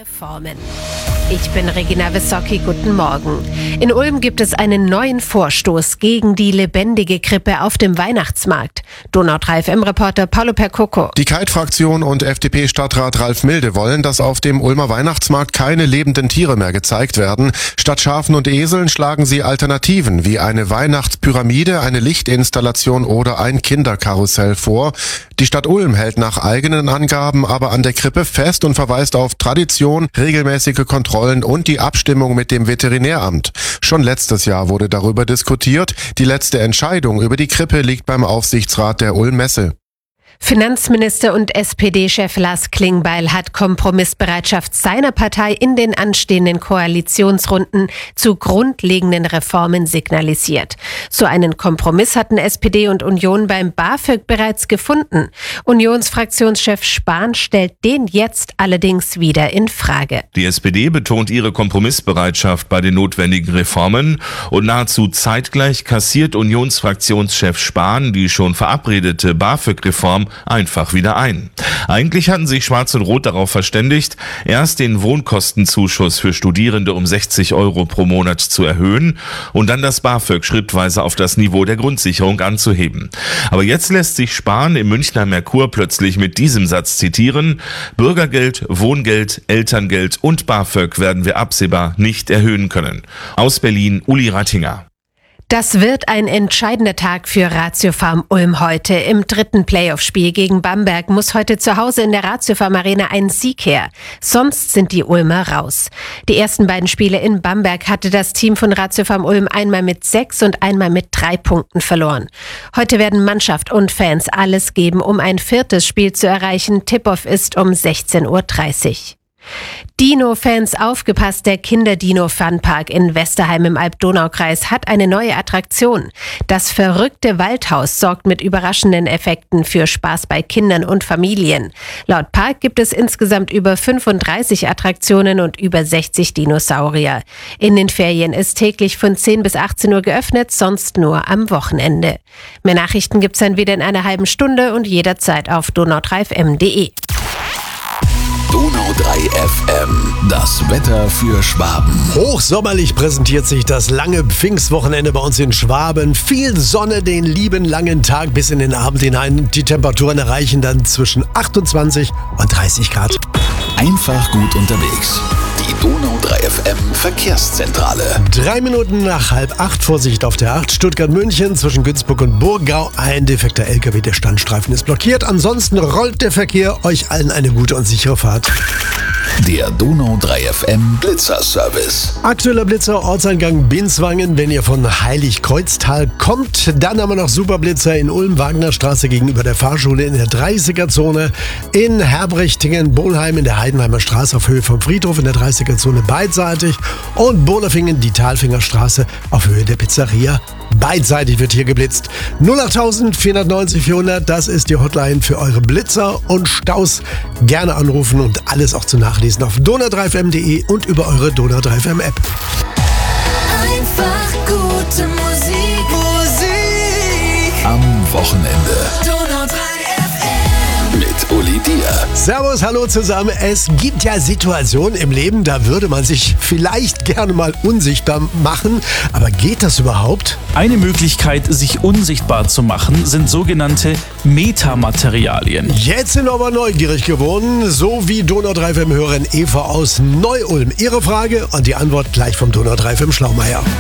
Reformen. Ich bin Regina Wissocki, guten Morgen. In Ulm gibt es einen neuen Vorstoß gegen die lebendige Krippe auf dem Weihnachtsmarkt. Donau 3 FM-Reporter Paulo Percoco. Die Kite-Fraktion und FDP-Stadtrat Ralf Milde wollen, dass auf dem Ulmer Weihnachtsmarkt keine lebenden Tiere mehr gezeigt werden. Statt Schafen und Eseln schlagen sie Alternativen wie eine Weihnachtspyramide, eine Lichtinstallation oder ein Kinderkarussell vor. Die Stadt Ulm hält nach eigenen Angaben aber an der Krippe fest und verweist auf Tradition, regelmäßige Kontrollen und die Abstimmung mit dem Veterinäramt. Schon letztes Jahr wurde darüber diskutiert. Die letzte Entscheidung über die Krippe liegt beim Aufsichtsrat der Ulm Messe. Finanzminister und SPD-Chef Lars Klingbeil hat Kompromissbereitschaft seiner Partei in den anstehenden Koalitionsrunden zu grundlegenden Reformen signalisiert. So einen Kompromiss hatten SPD und Union beim BAföG bereits gefunden. Unionsfraktionschef Spahn stellt den jetzt allerdings wieder in Frage. Die SPD betont ihre Kompromissbereitschaft bei den notwendigen Reformen und nahezu zeitgleich kassiert Unionsfraktionschef Spahn die schon verabredete BAföG-Reform einfach wieder ein. Eigentlich hatten sich Schwarz und Rot darauf verständigt, erst den Wohnkostenzuschuss für Studierende um 60 € pro Monat zu erhöhen und dann das BAföG schrittweise auf das Niveau der Grundsicherung anzuheben. Aber jetzt lässt sich Spahn im Münchner Merkur plötzlich mit diesem Satz zitieren: Bürgergeld, Wohngeld, Elterngeld und BAföG werden wir absehbar nicht erhöhen können. Aus Berlin, Uli Rattinger. Das wird ein entscheidender Tag für Ratio Farm Ulm heute. Im dritten Playoff-Spiel gegen Bamberg muss heute zu Hause in der Ratio Farm Arena ein Sieg her. Sonst sind die Ulmer raus. Die ersten beiden Spiele in Bamberg hatte das Team von Ratio Farm Ulm einmal mit 6 und einmal mit 3 Punkten verloren. Heute werden Mannschaft und Fans alles geben, um ein viertes Spiel zu erreichen. Tip-Off ist um 16:30 Uhr. Dino-Fans aufgepasst, der Kinder-Dino-Funpark in Westerheim im Alb-Donau-Kreis hat eine neue Attraktion. Das verrückte Waldhaus sorgt mit überraschenden Effekten für Spaß bei Kindern und Familien. Laut Park gibt es insgesamt über 35 Attraktionen und über 60 Dinosaurier. In den Ferien ist täglich von 10 bis 18 Uhr geöffnet, sonst nur am Wochenende. Mehr Nachrichten gibt's dann wieder in einer halben Stunde und jederzeit auf donau3fm.de. Donau 3 FM, das Wetter für Schwaben. Hochsommerlich präsentiert sich das lange Pfingstwochenende bei uns in Schwaben. Viel Sonne den lieben langen Tag bis in den Abend hinein. Die Temperaturen erreichen dann zwischen 28 und 30 Grad. Einfach gut unterwegs. Die Donau 3 FM Verkehrszentrale. 3 Minuten nach 7:30, Vorsicht auf der 8, Stuttgart-München zwischen Günzburg und Burgau. Ein defekter LKW, der Standstreifen ist blockiert. Ansonsten rollt der Verkehr. Euch allen eine gute und sichere Fahrt. Der Donau 3 FM Blitzer-Service. Aktueller Blitzer, Ortseingang Binswangen. Wenn ihr von Heiligkreuztal kommt, dann haben wir noch Superblitzer in Ulm, Wagnerstraße gegenüber der Fahrschule in der 30er-Zone. In Herbrichtingen-Bohlheim in der Heidenheimer Straße auf Höhe vom Friedhof in der 30er-Zone beidseitig. Und Bohlefingen, die Talfingerstraße auf Höhe der Pizzeria. Beidseitig wird hier geblitzt. 08000 490 400, das ist die Hotline für eure Blitzer und Staus. Gerne anrufen und alles auch zu nachlesen auf donau3fm.de und über eure Donau 3 FM App. Einfach gute Musik. Am Wochenende. Donau 3 FM. Mit Uli Dier. Servus, hallo zusammen. Es gibt ja Situationen im Leben, da würde man sich vielleicht gerne mal unsichtbar machen. Aber geht das überhaupt? Eine Möglichkeit, sich unsichtbar zu machen, sind sogenannte Metamaterialien. Jetzt sind wir aber neugierig geworden, so wie Donau 3 FM-Hörerin Eva aus Neu-Ulm. Ihre Frage und die Antwort gleich vom Donau 3 FM Schlaumeier.